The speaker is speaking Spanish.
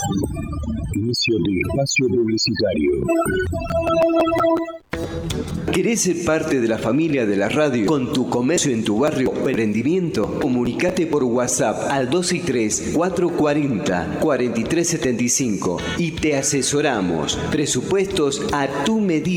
Inicio de espacio publicitario. ¿Querés ser parte de la familia de la radio con tu comercio en tu barrio o emprendimiento? Comunicate por WhatsApp al 263-440-4375 y te asesoramos. Presupuestos a tu medida.